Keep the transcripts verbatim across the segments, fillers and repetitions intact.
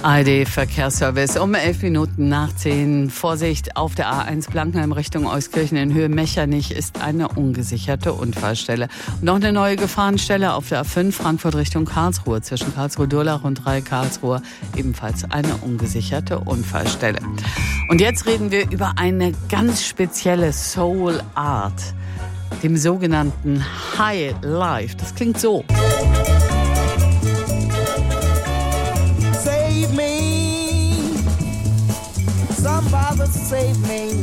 A R D-Verkehrsservice um elf Minuten nach zehn. Vorsicht, auf der A eins Blankenheim Richtung Euskirchen in Höhe Mechernich ist eine ungesicherte Unfallstelle. Und noch eine neue Gefahrenstelle auf der A fünf Frankfurt Richtung Karlsruhe. Zwischen Karlsruhe-Durlach und drei Karlsruhe ebenfalls eine ungesicherte Unfallstelle. Und jetzt reden wir über eine ganz spezielle Soul Art, dem sogenannten High Life. Das klingt so. Save me, somebody save me.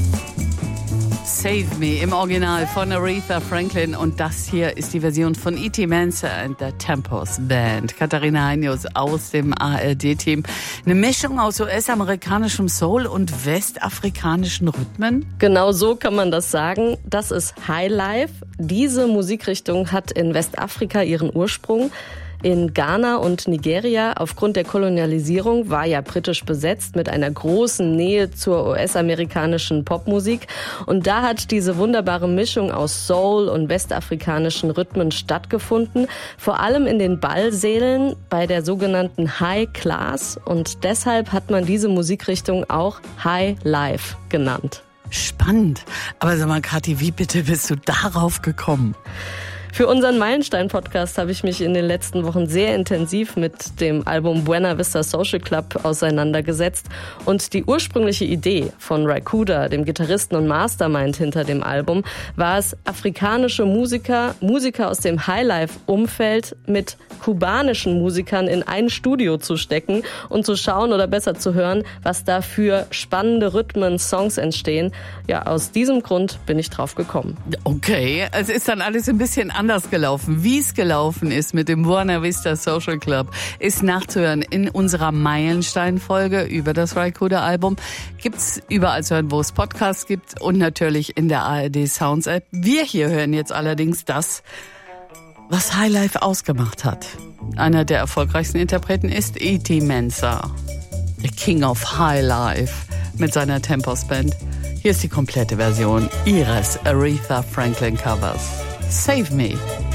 Save Me im Original von Aretha Franklin, und das hier ist die Version von E T Mensa and the Tempos Band. Katharina Heinius aus dem A R D-Team. Eine Mischung aus U S-amerikanischem Soul und westafrikanischen Rhythmen? Genau so kann man das sagen. Das ist Highlife. Diese Musikrichtung hat in Westafrika ihren Ursprung. In Ghana und Nigeria aufgrund der Kolonialisierung war ja britisch besetzt mit einer großen Nähe zur U S-amerikanischen Popmusik. Und da hat diese wunderbare Mischung aus Soul und westafrikanischen Rhythmen stattgefunden. Vor allem in den Ballsälen bei der sogenannten High Class. Und deshalb hat man diese Musikrichtung auch High Life genannt. Spannend. Aber sag mal, Kathi, wie bitte bist du darauf gekommen? Für unseren Meilenstein-Podcast habe ich mich in den letzten Wochen sehr intensiv mit dem Album Buena Vista Social Club auseinandergesetzt. Und die ursprüngliche Idee von Ry Cooder, dem Gitarristen und Mastermind hinter dem Album, war es, afrikanische Musiker, Musiker aus dem Highlife-Umfeld mit kubanischen Musikern in ein Studio zu stecken und zu schauen oder besser zu hören, was da für spannende Rhythmen, Songs entstehen. Ja, aus diesem Grund bin ich drauf gekommen. Okay, es ist dann alles ein bisschen anders gelaufen. Wie es gelaufen ist mit dem Buena Vista Social Club, ist nachzuhören in unserer Meilenstein-Folge über das Ry Cooder-Album. Gibt's überall zu hören, wo es Podcasts gibt, und natürlich in der A R D Sounds App. Wir hier hören jetzt allerdings das, was Highlife ausgemacht hat. Einer der erfolgreichsten Interpreten ist E T Mensa, the King of Highlife, mit seiner Tempos Band. Hier ist die komplette Version ihres Aretha Franklin Covers. Save Me.